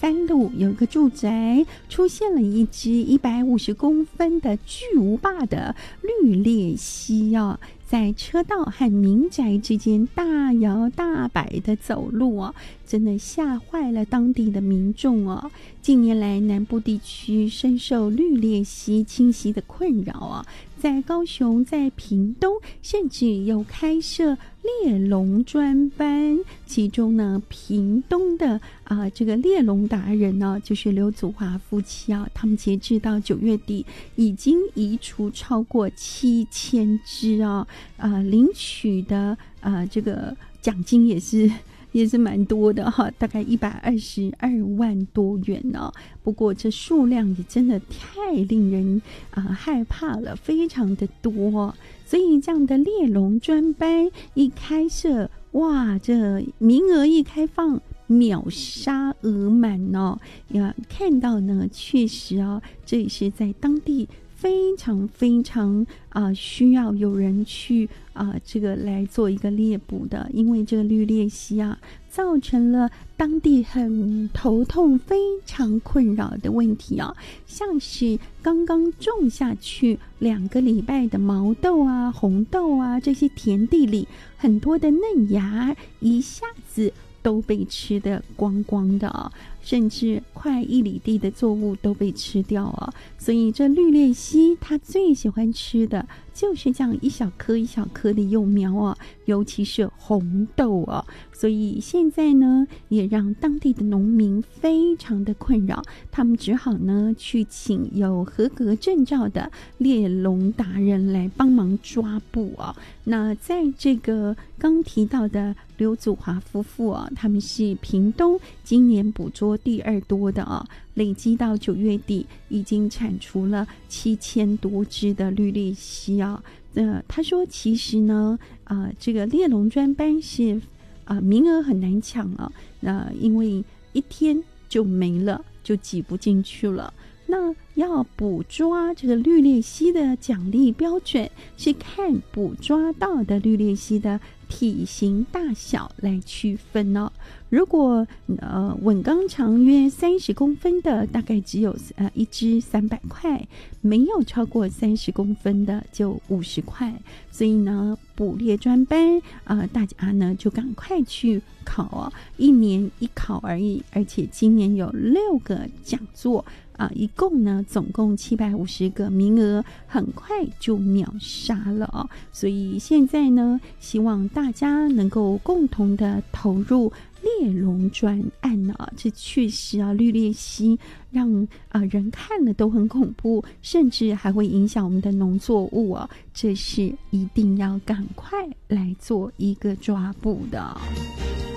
番路有一个住宅出现了一只150公分的巨无霸的绿鬣蜥啊，在车道和民宅之间大摇大摆的走路啊，真的吓坏了当地的民众哦。近年来，南部地区深受绿鬣蜥侵袭的困扰啊，在高雄、在屏东，甚至有开设猎龙专班。其中呢，屏东的这个猎龙达人呢，就是刘祖华夫妻啊，他们截至到9月底，已经移除超过7000只啊，领取的这个奖金也是蛮多的哈，大概122万多元呢。不过这数量也真的太令人害怕了，非常的多。所以这样的猎龙专班一开设，哇，这名额一开放，秒杀额满哦。看到呢，确实啊，这也是在当地非常非常需要有人去这个来做一个猎捕的，因为这个绿鬣蜥啊，造成了当地很头痛、非常困扰的问题啊，像是刚刚种下去2个礼拜的毛豆啊、红豆啊，这些田地里很多的嫩芽一下子都被吃得光光的啊，甚至快1里地的作物都被吃掉啊。所以这绿鬣蜥它最喜欢吃的就是这样一小颗一小颗的幼苗啊，尤其是红豆啊。所以现在呢，也让当地的农民非常的困扰，他们只好呢去请有合格证照的猎龙达人来帮忙抓捕啊。那在这个刚提到的刘祖华夫妇啊，他们是屏东今年捕捉第2多的啊，累积到9月底已经产出了7000多只的绿鬣蜥啊。他说其实呢这个猎龙专班是名额很难抢啊，因为1天就没了，就挤不进去了。那要捕捉这个绿鬣蜥的奖励标准是看捕捉到的绿鬣蜥的体型大小来区分哦。如果稳纲长约30公分的，大概只有一只300块，没有超过30公分的就50块。所以呢，捕猎专班大家呢就赶快去考哦，1年1考而已，而且今年有6个讲座。一共呢，总共750个名额，很快就秒杀了哦。所以现在呢，希望大家能够共同的投入猎龙专案呢，这确实绿鬣蜥让人看了都很恐怖，甚至还会影响我们的农作物哦，这是一定要赶快来做一个抓捕的。